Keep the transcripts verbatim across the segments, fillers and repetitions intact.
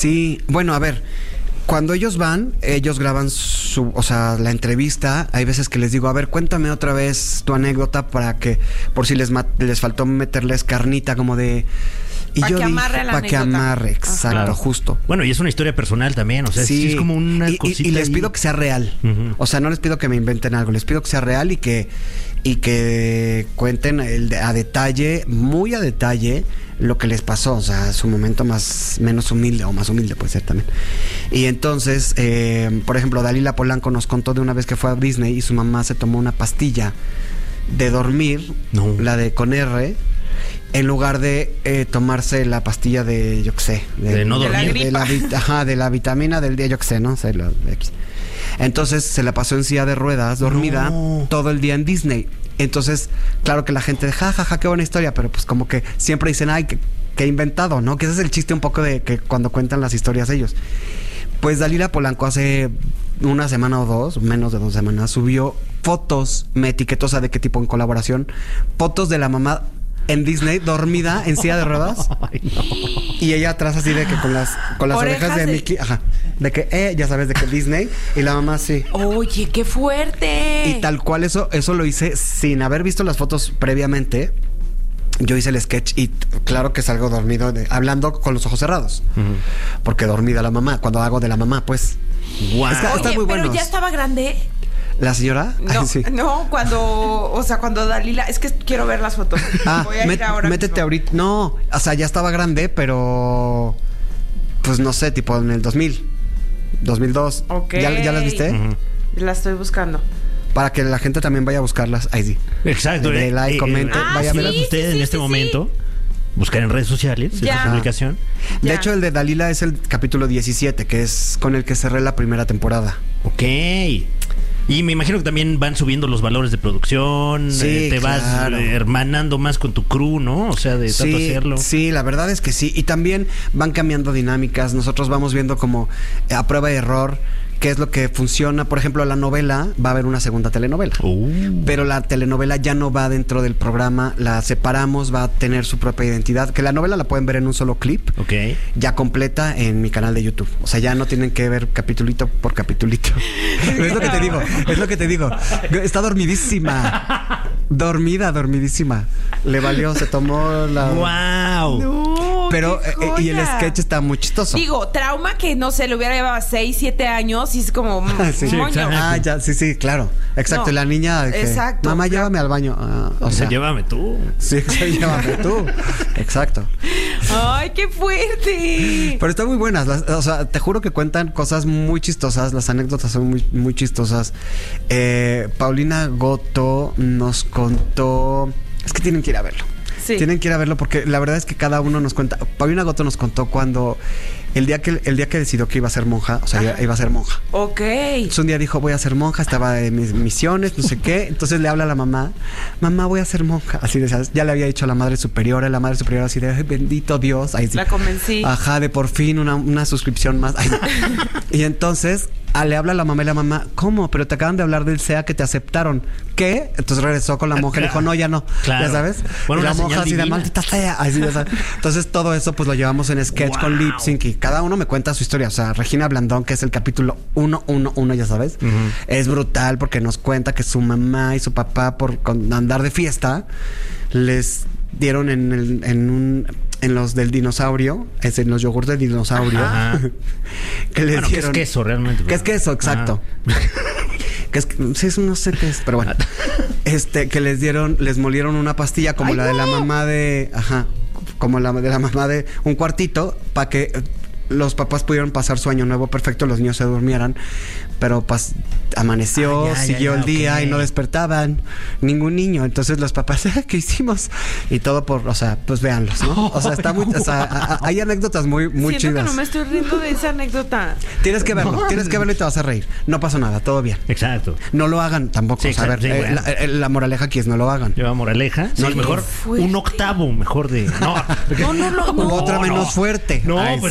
Sí, bueno, a ver, cuando ellos van, ellos graban su, o sea, la entrevista. Hay veces que les digo, a ver, cuéntame otra vez tu anécdota para que, por si les, les faltó meterles carnita como de... Para que amarre la Para que amarre, exacto, claro. justo. Bueno, y es una historia personal también, o sea, sí, es como una y, cosita. Y, y les ahí. pido que sea real. Uh-huh. O sea, no les pido que me inventen algo, les pido que sea real y que, y que cuenten el, a detalle, muy a detalle, lo que les pasó, o sea, su momento más menos humilde o más humilde puede ser también. Y entonces, eh, por ejemplo, Dalila Polanco nos contó de una vez que fue a Disney y su mamá se tomó una pastilla de dormir, no. la de con R, en lugar de eh, tomarse la pastilla de, yo qué sé, de, de no dormir, de la, de la, ajá, de la vitamina del día, yo qué sé, no sé, lo, entonces se la pasó en silla de ruedas, dormida, no. todo el día en Disney. Entonces, claro que la gente, ja, ja, ja, qué buena historia, pero pues como que siempre dicen, ay, que, que inventado, ¿no? Que ese es el chiste un poco de que cuando cuentan las historias ellos. Pues Dalila Polanco hace una semana o dos, menos de dos semanas, subió fotos, me etiquetó, o sea, de qué tipo en colaboración, fotos de la mamá en Disney, dormida en silla de ruedas. Ay, no. Y ella atrás así de que con las con las orejas, orejas de, de Mickey, ajá, de que eh, ya sabes, de que Disney, y la mamá sí. Oye, qué fuerte. Y tal cual eso eso lo hice sin haber visto las fotos previamente. Yo hice el sketch y claro que salgo dormido, de, hablando con los ojos cerrados. Uh-huh. Porque dormida la mamá, cuando hago de la mamá, pues. Wow. Está, está Oye, muy pero buenos. ya estaba grande. ¿La señora? No, Ay, sí. no, cuando, o sea, cuando Dalila, es que quiero ver las fotos. Ah, voy a met, ir ahora métete mismo. ahorita. No, o sea, ya estaba grande, pero pues no sé, tipo en el dos mil, dos mil dos. Ok. ¿Ya, ya las viste? Uh-huh. La estoy buscando. Para que la gente también vaya a buscarlas. Ahí sí. Exacto. De eh, like, eh, comente, eh, vaya ah, a ver. sí, usted sí, en sí, este sí, momento. Sí. Buscar en redes sociales Ya. esa publicación. De Ya. hecho, el de Dalila es el capítulo diecisiete, que es con el que cerré la primera temporada. Ok. Y me imagino que también van subiendo los valores de producción. Sí, eh, te claro. vas eh, hermanando más con tu crew, ¿no? O sea, de tanto sí, hacerlo. Sí, la verdad es que sí. Y también van cambiando dinámicas. Nosotros vamos viendo como eh, a prueba y error qué es lo que funciona. Por ejemplo, la novela, va a haber una segunda telenovela. Uh. Pero la telenovela ya no va dentro del programa, la separamos, va a tener su propia identidad. Que la novela la pueden ver en un solo clip. Ok. Ya completa en mi canal de YouTube. O sea, ya no tienen que ver capitulito por capitulito. Es lo que te digo, es lo que te digo. Está dormidísima. Dormida, dormidísima. Le valió, se tomó la... ¡Wow! No, Pero, qué eh, y el joya. sketch está muy chistoso. Digo, trauma que no sé, lo hubiera llevado seis, siete años y es como Sí. Sí, moño. exacto. Ah, ya, sí, sí, claro. Exacto, No, y la niña de que, exacto, mamá, claro. llévame al baño. Ah, o O sea, sea, llévame tú. sí, sí, llévame tú. Exacto. Ay, qué fuerte. Pero están muy buenas. Las, o sea, te juro que cuentan cosas muy chistosas. Las anécdotas son muy, muy chistosas. Eh, Paulina Goto nos contó... Es que tienen que ir a verlo. Sí. Tienen que ir a verlo porque la verdad es que cada uno nos cuenta. Paulina Goto nos contó cuando... El día que, el día que decidió que iba a ser monja, o sea, iba, iba a ser monja. Ok. Entonces un día dijo, voy a ser monja, estaba en mis misiones, no sé qué. Entonces le habla a la mamá, mamá, voy a ser monja. Así de, ¿sabes? Ya le había dicho a la madre superiora, la madre superiora así de, ay, bendito Dios. Ahí sí. La convencí. Ajá, de por fin una, una suscripción más. Ay. Y entonces a, le habla a la mamá y la mamá, ¿cómo? Pero te acaban de hablar del S E A que te aceptaron. ¿Qué? Entonces regresó con la monja y le dijo, no, ya no. Claro. Ya sabes. Bueno, y la una monja señal así de, divina. maldita sea. Así, ya sabes. Entonces todo eso pues lo llevamos en sketch Wow. con lip sync y cada uno me cuenta su historia. O sea, Regina Blandón, que es el capítulo uno uno uno, ya sabes, uh-huh. es brutal porque nos cuenta que su mamá y su papá, por con andar de fiesta, les dieron en, el, en un... en los del dinosaurio, es en los yogurts del dinosaurio, Ajá. que les bueno, dieron... ¿qué es queso realmente? ¿Qué es queso? Exacto. Que es, sí, es, no sé qué es, pero bueno. Este, que les dieron, les molieron una pastilla como Ay, la no. de la mamá de... Ajá. Como la de la mamá de un cuartito, para que los papás pudieron pasar su año nuevo perfecto, los niños se durmieran, pero pas, amaneció, ah, ya, siguió ya, el día okay. y no despertaban ningún niño. Entonces los papás, ¿qué hicimos? Y todo por, o sea, pues véanlos, ¿no? O sea, está muy, o sea, a, a, hay anécdotas muy, muy Siento chidas. que no me estoy riendo de esa anécdota. Tienes que verlo, tienes que verlo y te vas a reír. No pasa nada, todo bien. Exacto. No lo hagan tampoco. Sí, o sea, a ver, sí, eh, bueno. la, eh, la moraleja aquí es no lo hagan. Lleva moraleja. No, Sí, mejor fuerte. un octavo mejor de... No, No, no, no, U no. otra menos no. fuerte. No, Ay, pues sí. no, este...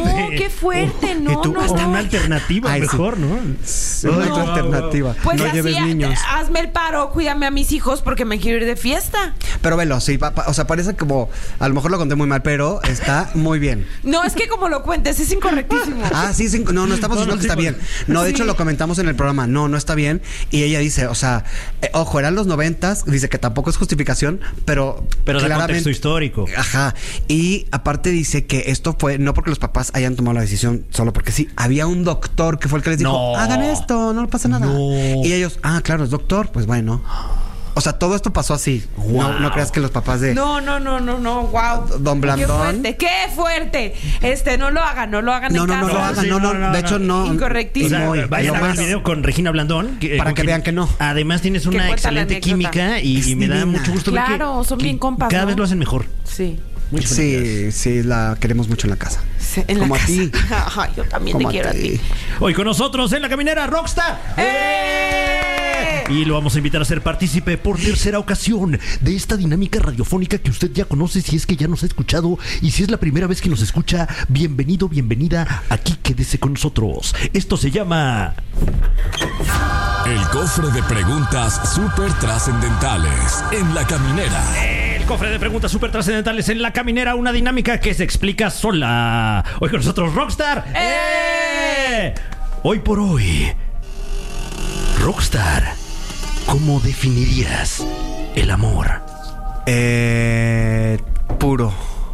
qué fuerte, no, y tú, no o está una alternativa Ay, sí. mejor, ¿no? Sí, una otra alternativa. Pues no así, lleves niños. hazme el paro, cuídame a mis hijos porque me quiero ir de fiesta. Pero velo, sí, pa- pa- o sea, parece como, a lo mejor lo conté muy mal, pero está muy bien. No, es que como lo cuentes, es incorrectísimo. Ah, sí, sí, no, no estamos No, diciendo no, que sí, está pues. bien. No, de Sí. hecho lo comentamos en el programa, no, no está bien. Y ella dice, o sea, eh, ojo, eran los noventas, dice que tampoco es justificación, pero Pero da claramente- contexto histórico. Ajá. Y aparte dice que esto fue no porque los papás hayan tomado la decisión, solo porque sí. Había un doctor que fue el que les dijo, No. hagan esto, no pasa nada. No. Y ellos, ah, claro, es doctor, pues bueno. O sea, todo esto pasó así. No, Wow. no creas que los papás de No, no, no, no, no, wow. Don Qué Blandón. fuerte, qué fuerte. Este, no lo hagan, no lo hagan No, en no, casa. no lo hagan, Sí, no, no, no, no, de no. hecho no. Incorrectísimo. O sea, Muy, vayan lo a ver más- el video con Regina Blandón. Para con que quien vean que no. Además tienes Que una cuenta la excelente anécdota. química y, Es y me da divina. mucho gusto ver que- Claro, son que bien compas, cada ¿no? vez lo hacen mejor. Sí. Muchas felicidades. Sí, sí, la queremos mucho en la casa. Sí, en Como la a casa. ti. Ajá, yo también Como te quiero a ti. Hoy con nosotros en la caminera Rockstar. ¡Eh! Y lo vamos a invitar a ser partícipe por tercera ocasión de esta dinámica radiofónica que usted ya conoce si es que ya nos ha escuchado. Y si es la primera vez que nos escucha, bienvenido, bienvenida. Aquí quédese con nosotros. Esto se llama... El cofre de preguntas súper trascendentales en la caminera. El cofre de preguntas súper trascendentales en la caminera, una dinámica que se explica sola. Hoy con nosotros Rockstar. ¡Eh! Hoy por hoy, Rockstar, ¿cómo definirías el amor? Eh, puro.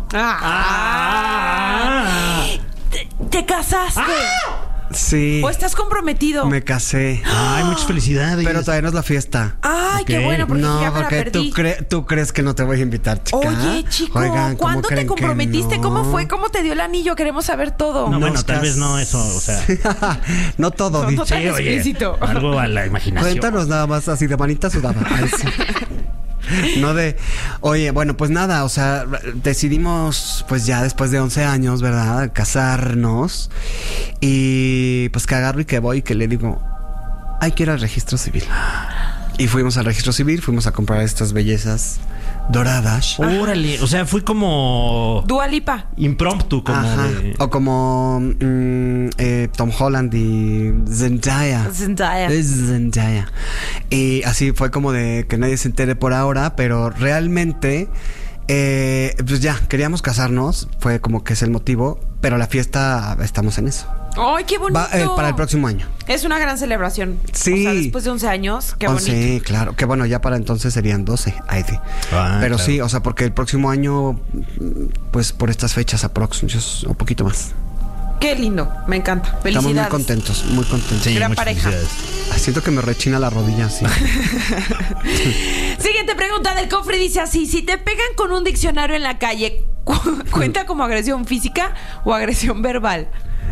Ah. ¿Te, te casaste? Sí. ¿O estás comprometido? Me casé. Ay, muchas felicidades. Pero todavía no es la fiesta. Ay, qué Ok. bueno, porque no, ya me la porque perdí. tú, cre- tú crees que no te voy a invitar, chica. Oye, chico, Oigan, ¿cómo ¿cuándo te creen que comprometiste? no? ¿Cómo fue? ¿Cómo te dio el anillo? Queremos saber todo. No, bueno, Nos tal cas- vez no eso, o sea. no todo, No, di- no tan explícito. algo a la imaginación. Cuéntanos nada más así de manita sudada. Ay, sí. No de... Oye, bueno, pues nada, o sea, decidimos pues ya después de once años, ¿verdad? Casarnos. Y pues que agarro y que voy y que le digo, hay que ir al registro civil. Y fuimos al registro civil, fuimos a comprar estas bellezas doradas. Órale, o sea, fue como Dua Lipa. impromptu, como Ajá. de... O como mm, eh, Tom Holland y Zendaya. Zendaya. Es Zendaya. Y así fue como de que nadie se entere por ahora, pero realmente, eh, pues ya, queríamos casarnos, fue como que es el motivo, pero la fiesta, estamos en eso. ¡Ay, qué bonito! Va, eh, para el próximo año. Es una gran celebración. Sí. O sea, después de once años, qué Oh, bonito. sí, claro, que bueno, ya para entonces serían doce. Ay, sí. Ah, pero claro. sí, o sea, porque el próximo año, pues por estas fechas aproximadas, un poquito más. Qué lindo, me encanta. Felicidades. Estamos muy contentos, muy contentos. Sí, gran muchas pareja. felicidades. Ay, siento que me rechina la rodilla así. Siguiente pregunta del cofre dice así: si te pegan con un diccionario en la calle, ¿cu- ¿cuenta como agresión física o agresión verbal?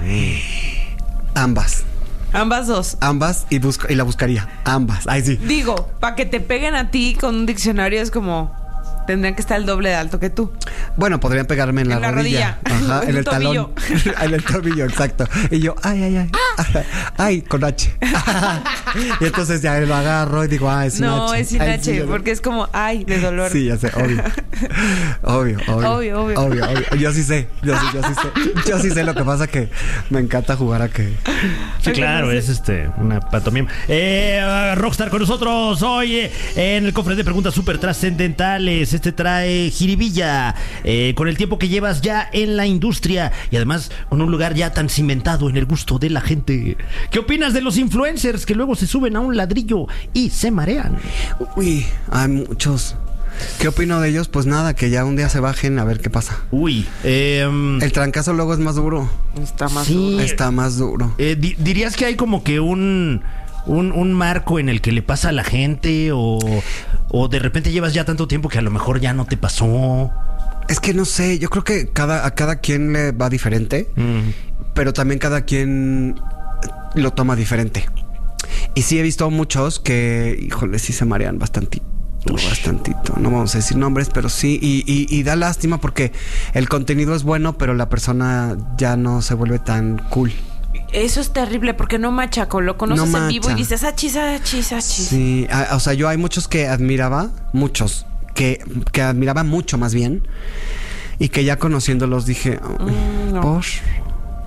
Ambas. Ambas dos. Ambas y, busco, y la buscaría. Ambas. Ay, sí. Digo, para que te peguen a ti con un diccionario es como... Tendrían que estar el doble de alto que tú. Bueno, podrían pegarme en la, En la rodilla. rodilla. Ajá, En en el el talón. En el tobillo, exacto. Y yo, ay, ay, ay. Ah. Ay, con H. Y entonces ya lo agarro y digo, ah, es un H. No, es sin Ay, H, sí, ya- porque es como, ay, de dolor. Sí, ya sé, obvio. Obvio, obvio. Obvio, obvio. Obvio, obvio. Yo sí sé. Yo sí, yo sí sé. Yo sí sé, lo que pasa que me encanta jugar a que. Sí, Ok, claro, no sé. es este una pantomima. Eh, Rockstar con nosotros hoy eh, en el cofre de preguntas súper trascendentales. Este trae jiribilla eh, con el tiempo que llevas ya en la industria y además con un lugar ya tan cimentado en el gusto de la gente. ¿Qué opinas de los influencers que luego se suben a un ladrillo y se marean? Uy, hay muchos. ¿Qué opino de ellos? Pues nada, que ya un día se bajen a ver qué pasa. Uy, eh, El trancazo luego es más duro. Está más Sí. duro. Está más duro. eh, di- ¿dirías que hay como que un... Un, un marco en el que le pasa a la gente o, o de repente llevas ya tanto tiempo que a lo mejor ya no te pasó? Es que no sé, yo creo que cada, a cada quien le va diferente, Mm. pero también cada quien lo toma diferente. Y sí he visto muchos que, híjole, sí se marean bastantito. Bastantito, no vamos a decir nombres, pero sí, y, y, y da lástima porque el contenido es bueno, pero la persona ya no se vuelve tan cool. Eso es terrible porque no machaco. Lo conoces No en vivo y macha. dices, achis, achis, achis. Sí, a- o sea, yo hay muchos que admiraba, muchos, que, que admiraba mucho más bien, y que ya conociéndolos dije, Mm, no. por,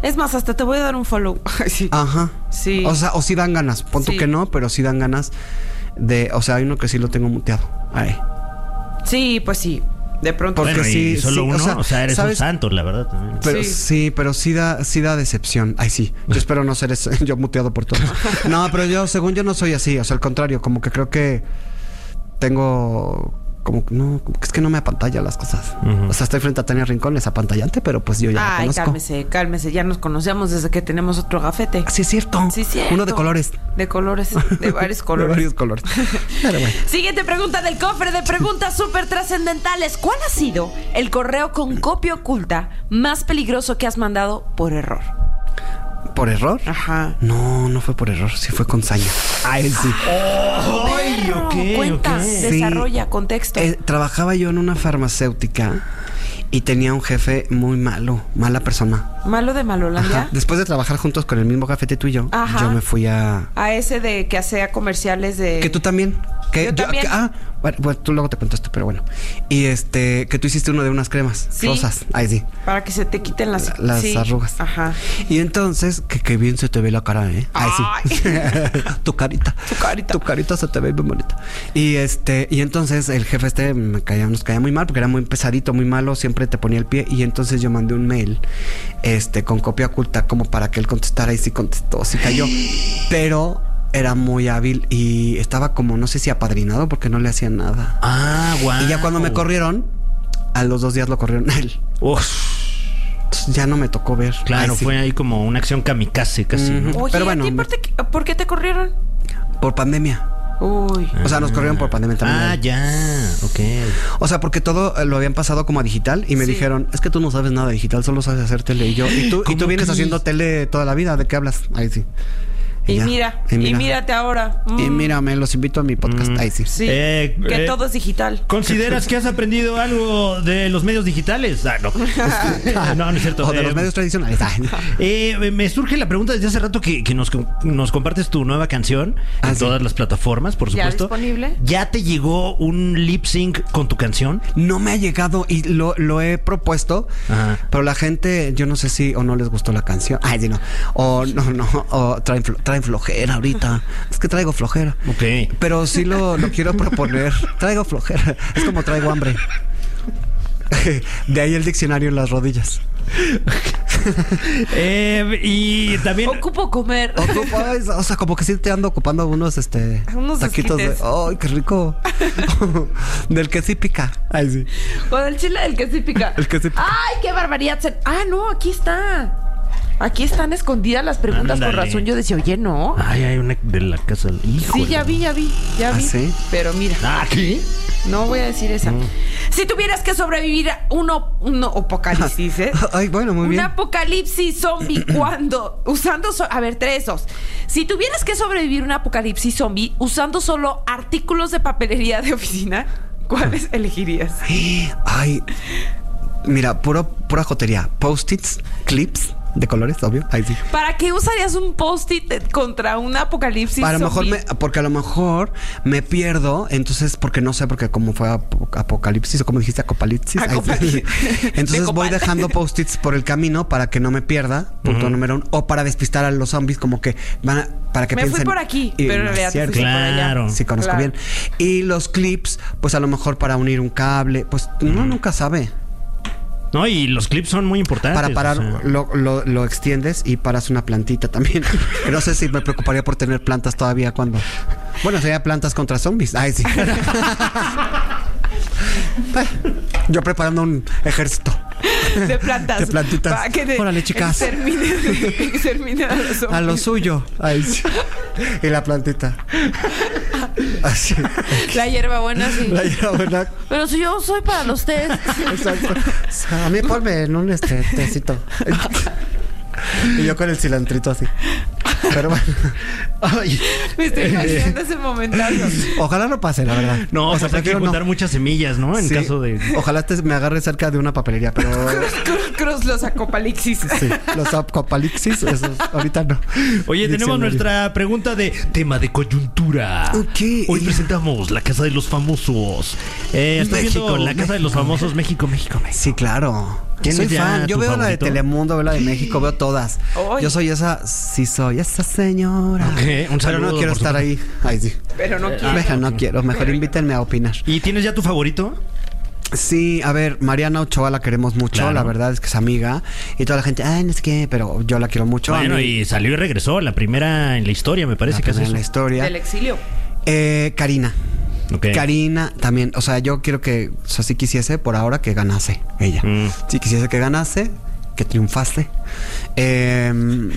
Es más, hasta te voy a dar un follow. Sí. Ajá. Sí. O sea, o sí dan ganas. Pon tú Sí. que no, pero sí dan ganas de... O sea, hay uno que sí lo tengo muteado. Ay. Sí, pues sí. De pronto. Porque Bueno, y sí, solo sí, o uno, sea, o sea, eres ¿sabes? un santo, la verdad. También. Pero sí. Sí. pero sí da, sí da decepción. Ay, sí. Yo espero no ser eso. Yo muteado por todos. No, pero yo, según yo, no soy así. O sea, al contrario, como que creo que tengo... Como que no, como que es que no me apantalla las cosas. Ujú. O sea, estoy frente a Tania Rincón, es apantallante, pero pues yo ya la Ay, conozco. cálmese, cálmese. Ya nos conocemos desde que tenemos otro gafete. Sí, es cierto. Sí, cierto. Uno de colores. De colores, de varios De colores. varios colores. Pero bueno. Siguiente pregunta del cofre de preguntas súper trascendentales. ¿Cuál ha sido el correo con copia oculta más peligroso que has mandado por error? ¿Por error? Ajá. No, no fue por error, sí fue con saña. Ay, sí. Ay, Perro, ok, cuenta, ok. desarrolla, contexto. Eh, trabajaba yo en una farmacéutica y tenía un jefe muy malo, mala persona. ¿Malo de Malolandia? Ajá. Después de trabajar juntos con el mismo gafete tú y yo, Ajá. yo me fui a... A ese de que hacía comerciales de... Que tú también. Que Yo también. que- ah, bueno, bueno, tú luego te contaste, pero bueno. Y este, que tú hiciste uno de unas cremas Sí. rosas. Ay, sí. Para que se te quiten las... La- las sí. arrugas. Ajá. Y entonces, que, que bien se te ve la cara, ¿eh? Ay, sí. Tu carita. Tu carita. Tu carita se te ve bien bonita. Y este, y entonces el jefe este me caía, nos caía muy mal porque era muy pesadito, muy malo, siempre te ponía el pie. Y entonces yo mandé un mail, este, con copia oculta, como para que él contestara, y sí contestó, sí cayó. Pero era muy hábil y estaba como, no sé si apadrinado porque no le hacían nada. Ah, guau. Y ya cuando me corrieron, a los dos días lo corrieron a él. Uf, Entonces ya no me tocó ver. claro, Ay, sí. fue ahí como una acción kamikaze casi, ¿no? Ujú. Oye, Pero bueno, ¿a ti por, te- por qué te corrieron? Por pandemia. Uy. O sea, nos corrieron por pandemia también. Ah, ya, ok. O sea, porque todo eh, lo habían pasado como a digital y me Sí. dijeron, es que tú no sabes nada de digital, solo sabes hacer tele. Y yo, ¿y tú, y ¿Cómo tú vienes crees? haciendo tele toda la vida? ¿De qué hablas? Ahí sí. Y, ya. mira, y, mírate ahora. Y Mm. mírame, los invito a mi podcast. Mm. Ahí sí. Sí, Eh, que eh, todo es digital. ¿Consideras que has aprendido algo de los medios digitales? Ah, no. No, no es cierto. O de Eh, los medios tradicionales. Ay. Eh, me surge la pregunta desde hace rato que, que nos, nos compartes tu nueva canción Ah, en sí. todas las plataformas, por ¿Ya supuesto. disponible? ¿Ya te llegó un lip sync con tu canción? No me ha llegado y lo, lo he propuesto, Ajá. pero la gente, yo no sé si o no les gustó la canción. Ay, sí, no. O no, no. O traen, flo- traen flojera ahorita. Es que traigo flojera. Ok. Pero sí lo, lo quiero proponer. Traigo flojera. Es como traigo hambre. De ahí el diccionario en las rodillas. Eh, y también... Ocupo comer. Ocupo, o sea, como que sí te ando ocupando unos este Unos taquitos de. esquites. ¡Ay, qué rico! Del que sí pica. Ay, sí. O del chile del que sí pica. El que sí pica. ¡Ay, qué barbaridad! Se- Ah, no, aquí está. Aquí están escondidas las preguntas. Ándale. Con razón yo decía, oye, no. Ay, hay una de la casa. Híjole. Sí, ya vi, ya vi, ya ¿Ah, vi. sí? Pero mira, Ah, ¿qué? no voy a decir esa. Si tuvieras que sobrevivir a un no apocalipsis, ¿eh? Ay, bueno, muy Un bien. apocalipsis zombie cuando usando so- a ver, tres dos. Si tuvieras que sobrevivir a un apocalipsis zombie usando solo artículos de papelería de oficina, ¿cuáles elegirías? Ay, mira, puro, pura jotería. Post-its, clips de colores, obvio. Ahí sí. ¿Para qué usarías un post-it contra un apocalipsis A lo mejor zombie? me, porque a lo mejor me pierdo, entonces, porque no sé, porque como fue apo- apocalipsis o como dijiste, acopalipsis. Ay, sí. Acopalipsis. Entonces De voy copal. dejando post-its por el camino para que no me pierda, punto número uno, o para despistar a los zombies, como que van a, para que Me fui piensen. por aquí, y pero en no es realidad te cierto. fuiste por allá. Claro. Sí, conozco Claro. bien. Y los clips, pues a lo mejor para unir un cable, pues uno nunca sabe. No, y los clips son muy importantes. Para parar, o sea. lo, lo, lo extiendes y paras una plantita también. Que no sé si me preocuparía por tener plantas todavía cuando. Bueno, sería plantas contra zombies. Ay, sí. Yo preparando un ejército. De plantas. De plantitas. Para que de- Órale, chicas. Exterminen, exterminen a los zombies. A lo suyo. Ay, sí. Y la plantita. Así. La hierba buena, sí. La lleva buena. Pero si yo soy para los test. Exacto. O sea, a mí ponme en un este tecito. Y yo con el cilantrito así. Pero bueno. Ay. Me estoy imaginando ese momentazo. Ojalá no pase, la verdad. No, o sea, hay que prefiero no. juntar muchas semillas, ¿no? En Sí. caso de... Ojalá te me agarre cerca de una papelería, pero Cruz, los acopalixis. Sí, los apocalipsis, esos, ahorita no. Oye, tenemos Diccionario. nuestra pregunta de tema de coyuntura. Ok. Hoy presentamos La Casa de los Famosos. Eh, estoy México, viendo La Casa de los México. Famosos, México, México, México. Sí, claro. ¿Quién Soy es ya fan. Yo tu veo la de favorito? Telemundo, veo la de México, veo todas. Ay. Yo soy esa, sí soy esa señora. Ok, un Pero saludo, no quiero por estar ahí. Ay, sí. Pero no quiero. Deja, no quiero. Mejor invítenme a opinar. ¿Y tienes ya tu favorito? Sí, a ver, Mariana Ochoa la queremos mucho. Claro. La verdad es que es amiga. Y toda la gente, ay, no es que, pero yo la quiero mucho. Bueno, A mí, y salió y regresó. La primera en la historia, me parece la que es primera en eso. la historia. Del exilio. Eh, Karina. Ok. Karina también, o sea, yo quiero que, o sea, sí quisiese por ahora que ganase ella. Mm. Si quisiese que ganase, que triunfase. Eh,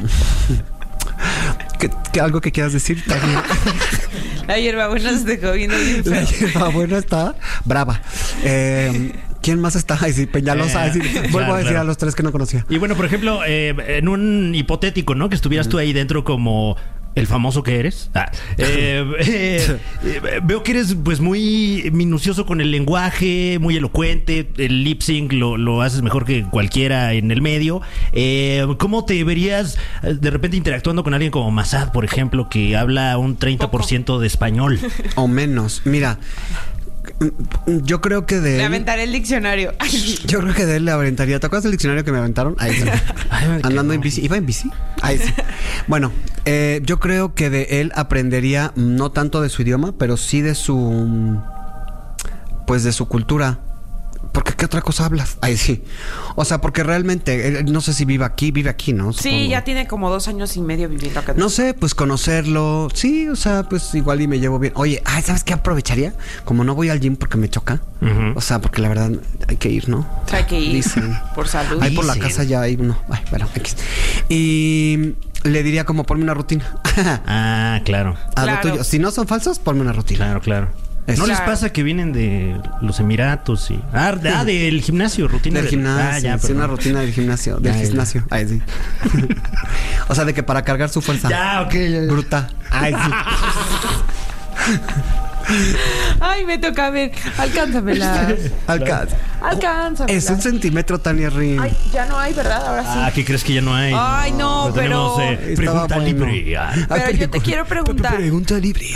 que, que algo que quieras decir también. La hierbabuena se dejó viendo bien feo. La hierbabuena está brava. Eh, ¿Quién más está? Ay, sí, Peñalosa. Ay, sí. Eh, Vuelvo claro, a decir claro. a los tres que no conocía. Y bueno, por ejemplo, eh, en un hipotético, ¿no? Que estuvieras tú ahí dentro como el famoso que eres. Ah, eh, eh, eh, veo que eres pues muy minucioso con el lenguaje, muy elocuente. El lip sync lo, lo haces mejor que cualquiera en el medio. Eh, ¿Cómo te verías eh, de repente interactuando con alguien como Massad, por ejemplo, que habla un treinta por ciento de español? O menos. Mira, yo creo que de Le él, aventaré el diccionario. Ay, yo creo que de él le aventaría. ¿Te acuerdas del diccionario que me aventaron? Ahí sí. Ay, qué Andando en no. bici. ¿Iba en bici? Ahí sí. Bueno, eh, yo creo que de él aprendería no tanto de su idioma, pero sí de su, pues de su cultura. Porque ¿qué otra cosa hablas? Ahí sí. O sea, porque realmente, él, no sé si vive aquí, vive aquí, ¿no? sí, Supongo. ya tiene como dos años y medio viviendo acá. No sé, pues conocerlo. Sí, o sea, pues igual y me llevo bien. Oye, ay, ¿sabes qué aprovecharía? Como no voy al gym porque me choca. Ujú. O sea, porque la verdad hay que ir, ¿no? Hay que ir Dicen. por salud. Ahí por la Dicen. casa ya hay uno. Ay, bueno, X. Y le diría como ponme una rutina. Ah, claro. A lo Claro. tuyo. Si no son falsos, ponme una rutina. Claro, claro. Eso. ¿No les Claro. pasa que vienen de los Emiratos y ah, de- ah, del gimnasio, rutina Del de- gimnasio. Ah, ya, sí, perdón. una rutina del gimnasio. Del Ya, ya. gimnasio. Ay, sí. O sea, de que para cargar su fuerza. Ya, ok, ya, ya. Bruta. Ay, sí. Ay, me toca ver. Alcánzamela. Alcanza. Alcánzamela. Es un centímetro, Tania Rin. Ay, ya no hay, ¿verdad? Ahora sí. Ah, ¿qué crees que ya no hay? Ay, no, Lo pero- tenemos, eh, Estaba pregunta bueno. libre. Ah. Pero yo te quiero preguntar. Pregunta libre.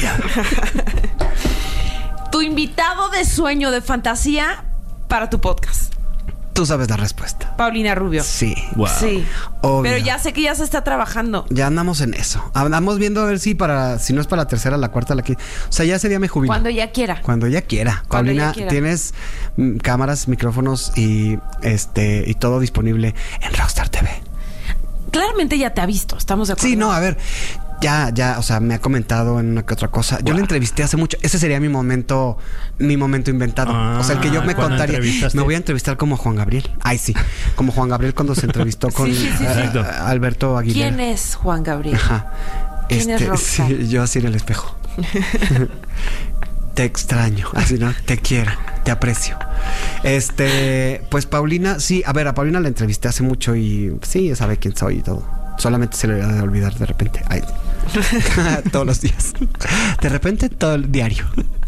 Tu invitado de sueño, de fantasía para tu podcast. Tú sabes la respuesta. Paulina Rubio. Sí. Wow. Sí. Obvio. Pero ya sé que ya se está trabajando. Ya andamos en eso. Andamos viendo a ver si para, si no es para la tercera, la cuarta, la quinta. O sea, ya ese día me jubilo. Cuando ya quiera. Cuando ella quiera. Cuando Paulina, ella quiera. tienes mm, cámaras, micrófonos y este y todo disponible en Rockstar T V. Claramente ya te ha visto, estamos de acuerdo. Sí, no, a ver. Ya, ya, o sea, me ha comentado en una que otra cosa. Yo Guau. le entrevisté hace mucho. Ese sería mi momento, mi momento inventado. Ah, o sea, el que yo me ¿cuándo contaría. entrevistaste? Me voy a entrevistar como Juan Gabriel. Ay, sí. Como Juan Gabriel cuando se entrevistó con Sí, sí, sí, sí. eh, Exacto. Alberto Aguilera. ¿Quién es Juan Gabriel? Ajá. ¿Quién es Este, Rockstar? sí, yo así en el espejo. Te extraño, así no, te quiero, te aprecio. Este, pues Paulina, sí, a ver, a Paulina la entrevisté hace mucho y sí, ya sabe quién soy y todo. Solamente se le va a olvidar de repente. Ay. Todos los días. De repente todo el diario.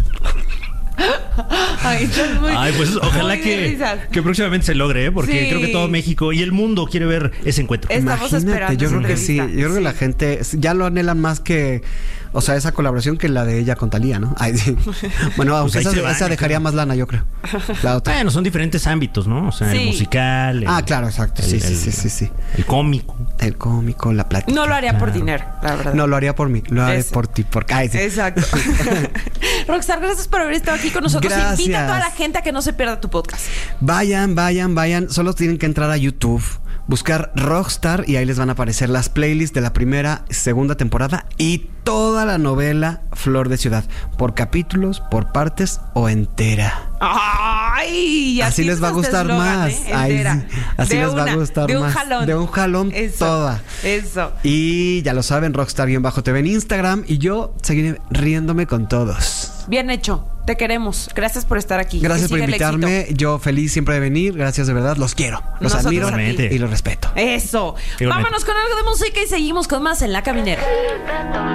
Ay, estás muy- Ay, pues ojalá muy de que, risas. que próximamente se logre, ¿eh? Porque Sí. creo que todo México y el mundo quiere ver ese encuentro. Estamos Imagínate, esperando yo esa creo que sí. Yo entrevista. creo que Sí. la gente ya lo anhelan más que, o sea, esa colaboración que la de ella con Talía, ¿no? Ay, sí. Bueno, aunque ahí esa, se van, esa dejaría claro. más lana, yo creo. La otra. Bueno, son diferentes ámbitos, ¿no? O sea, Sí. el musical. el- Ah, claro, exacto. Sí, el- sí, el- sí, sí, sí. El cómico. El cómico, la plática. No lo haría por Claro. dinero, la verdad. No, lo haría por mí. Lo haré Eso. por ti. Porque, ay, sí. Exacto. Rockstar, gracias por haber estado aquí con nosotros. Gracias. Invita a toda la gente a que no se pierda tu podcast. Vayan, vayan, vayan. Solo tienen que entrar a YouTube, buscar Rockstar y ahí les van a aparecer las playlists de la primera, segunda temporada y toda la novela Flor de Ciudad. Por capítulos, por partes o entera. Ay, Así les va a tienes hasta gustar eslogan, más. ¿eh? Ay, Entera. sí. Así De les va a una, gustar de un más. jalón. De un jalón Eso, toda. Eso. Y ya lo saben, Rockstar-T V en Instagram y yo seguiré riéndome con todos. Bien hecho. Te queremos. Gracias por estar aquí. Gracias Que por siga el invitarme. éxito. Yo feliz siempre de venir. Gracias de verdad. Los quiero. Los Nosotros admiro a ti. y los respeto. Eso. Igualmente. Vámonos con algo de música y seguimos con más en La Caminera.